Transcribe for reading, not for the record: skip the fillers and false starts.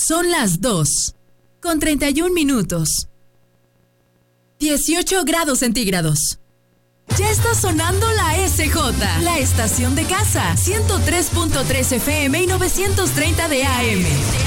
Son las 2:31. 18 grados centígrados. Ya está sonando la SJ, la estación de casa, 103.3 FM y 930 de AM.